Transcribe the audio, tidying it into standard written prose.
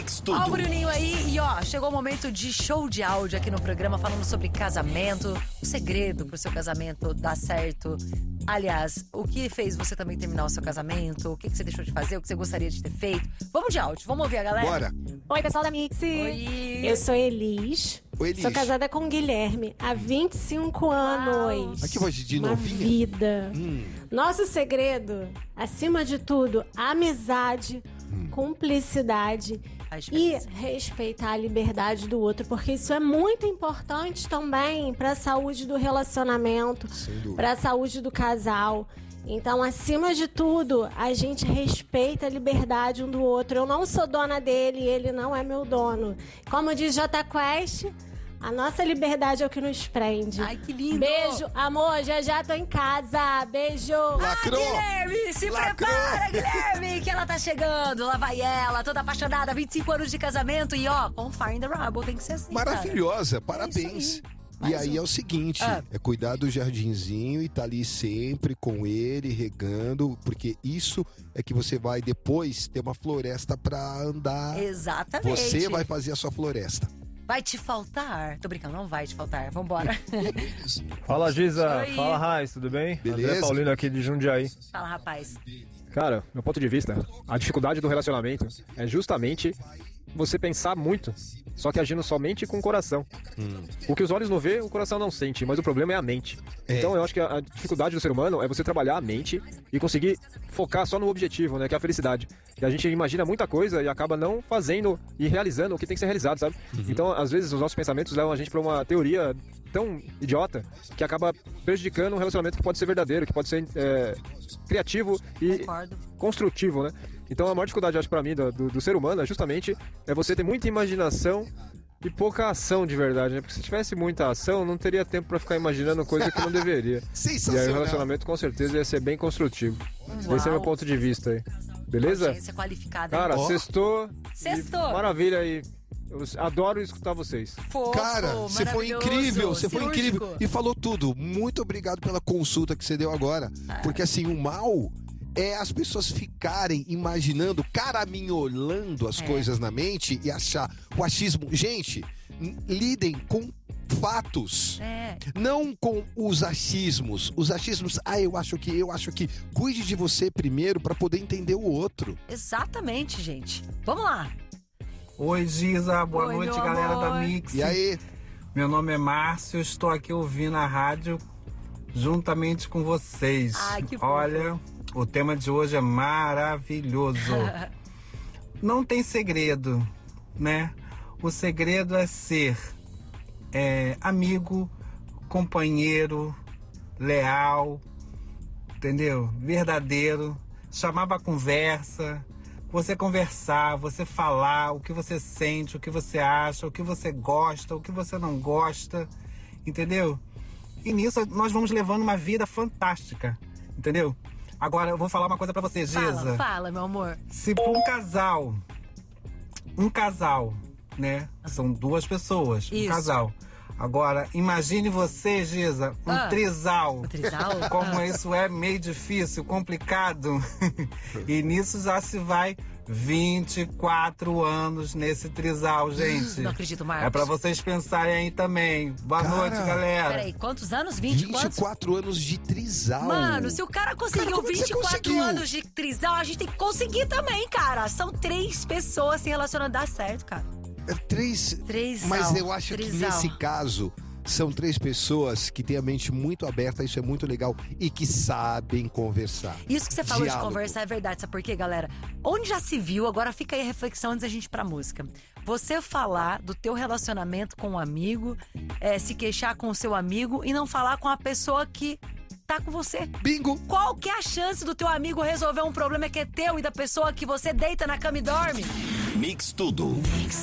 Mix Tudo. Ó o Bruninho aí e ó, chegou o momento de show de áudio aqui no programa falando sobre casamento, o segredo pro seu casamento dar certo. Aliás, o que fez você também terminar o seu casamento? O que você deixou de fazer? O que você gostaria de ter feito? Vamos de áudio, vamos ouvir a galera? Bora. Oi, pessoal da Mix. Oi. Eu sou Elis. Oi, Elis. Sou casada com o Guilherme há 25 anos. Aqui, voz de Uma novinha. vida. Nosso segredo, acima de tudo, amizade, cumplicidade Faz e diferença. respeitar a liberdade do outro, porque isso é muito importante também para a saúde do relacionamento, Sem dúvida. para a saúde do casal. Então, acima de tudo, a gente respeita a liberdade um do outro. Eu não sou dona dele, ele não é meu dono. Como diz Jota Quest, a nossa liberdade é o que nos prende. Ai, que lindo. Beijo, amor, já tô em casa. Beijo. Lacrou. Guilherme, se Lacrou. prepara, Guilherme, que ela tá chegando. Lá vai ela, toda apaixonada, 25 anos de casamento. E ó, com Fire in the Rubble, tem que ser assim, Maravilhosa, cara. parabéns. É isso aí. E Mais aí um. é o seguinte, é cuidar do jardinzinho e tá ali sempre com ele, regando, porque isso é que você vai depois ter uma floresta pra andar. Exatamente. Você vai fazer a sua floresta. Vai te faltar. Tô brincando, não vai te faltar. Vambora. Fala, Giza. Oi. Fala, Raiz, tudo bem? Beleza? André Paulino aqui de Jundiaí. Fala, rapaz. Cara, meu ponto de vista, a dificuldade do relacionamento é justamente você pensar muito, só que agindo somente com o coração. O que os olhos não vê, o coração não sente, mas o problema é a mente. Então eu acho que a dificuldade do ser humano é você trabalhar a mente e conseguir focar só no objetivo, né, que é a felicidade. E a gente imagina muita coisa e acaba não fazendo e realizando o que tem que ser realizado, sabe? Então, às vezes, os nossos pensamentos levam a gente pra uma teoria tão idiota que acaba prejudicando um relacionamento que pode ser verdadeiro, que pode ser criativo e Concordo. construtivo, né? Então a maior dificuldade, acho, pra mim, do ser humano é justamente você ter muita imaginação e pouca ação de verdade, né? Porque se tivesse muita ação, não teria tempo pra ficar imaginando coisa que não deveria. E aí Sensacional. o relacionamento com certeza ia ser bem construtivo. Uau. Esse é o meu ponto de vista aí. Beleza? Audiência qualificada. Cara, Ó. sextou. Sextou. E maravilha aí. Eu adoro escutar vocês. Fofo, Cara, você foi maravilhoso, incrível, você foi cirúrgico. incrível e falou tudo. Muito obrigado pela consulta que você deu agora. Porque assim, o mal é as pessoas ficarem imaginando, caraminholando as coisas na mente e achar o achismo. Gente, lidem com fatos. É. Não com os achismos. Os achismos, eu acho que. Cuide de você primeiro pra poder entender o outro. Exatamente, gente. Vamos lá. Oi, Giza, boa Oi, noite, meu galera amor. da Mix. E aí? Meu nome é Márcio, estou aqui ouvindo a rádio juntamente com vocês. Ai, que fofo. Olha, o tema de hoje é maravilhoso. Não tem segredo, né? O segredo é ser amigo, companheiro, leal, entendeu? Verdadeiro, chamar pra conversa, você conversar, você falar o que você sente, o que você acha, o que você gosta, o que você não gosta, entendeu? E nisso nós vamos levando uma vida fantástica, entendeu? Agora eu vou falar uma coisa pra você, Giza. Fala, meu amor. Se por um casal, né? São duas pessoas, Isso. um casal. Agora, imagine você, Giza, um trisal. Um trisal? Como isso é meio difícil, complicado. E nisso já se vai 24 anos nesse trisal, gente. Não acredito, Marcos. É pra vocês pensarem aí também. Boa Cara, noite, galera. Peraí, quantos anos? 20 quantos? 24 anos de trisal. Mano, se o cara conseguiu como é que você 24 conseguiu? anos de trisal, a gente tem que conseguir também, cara. São 3 pessoas se relacionando, dá certo, cara. Três. Trisal, Mas eu acho trisal. que nesse caso são 3 pessoas que têm a mente muito aberta, isso é muito legal, e que sabem conversar. Isso que você falou Diálogo. de conversar é verdade, sabe por quê, galera? Onde já se viu, agora fica aí a reflexão antes da gente ir pra música. Você falar do teu relacionamento com um amigo, se queixar com o seu amigo e não falar com a pessoa que tá com você. Bingo! Qual que é a chance do teu amigo resolver um problema que é teu e da pessoa que você deita na cama e dorme? Mix Tudo. Mix.